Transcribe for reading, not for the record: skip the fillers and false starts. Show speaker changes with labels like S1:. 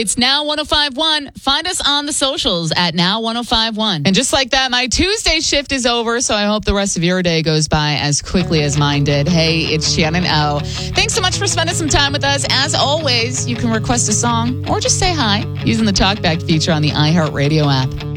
S1: It's Now 105.1. Find us on the socials at Now 105.1. And just like that, my Tuesday shift is over, so I hope the rest of your day goes by as quickly as mine did. Hey, it's Shannon O. Thanks so much for spending some time with us. As always, you can request a song or just say hi using the TalkBack feature on the iHeartRadio app.